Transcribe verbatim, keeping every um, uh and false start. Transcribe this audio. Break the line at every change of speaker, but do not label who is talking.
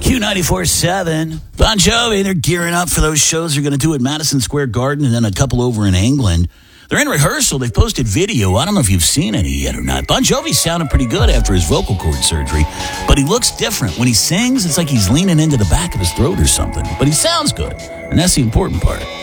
Q ninety-four seven. Bon Jovi, they're gearing up for those shows they're going to do at Madison Square Garden and then a couple over in England. They're in rehearsal. They've posted video. I don't know if you've seen any yet or not. Bon Jovi sounded pretty good after his vocal cord surgery, but he looks different. When he sings, it's like he's leaning into the back of his throat or something. But he sounds good, and that's the important part.